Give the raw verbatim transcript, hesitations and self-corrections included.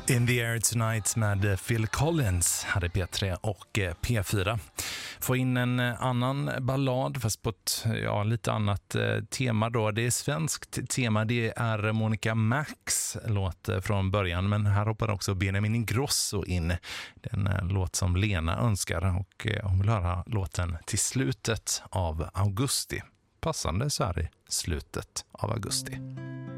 In the Air Tonight med Phil Collins hade P tre och P fyra. Få in en annan ballad fast på ett ja, lite annat eh, tema då. Det är svenskt tema, det är Monica Max låt från början, men här hoppar också Benjamin Ingrosso in. Den eh, låt som Lena önskar och eh, hon vill höra låten till slutet av augusti. Passande så här i slutet av augusti.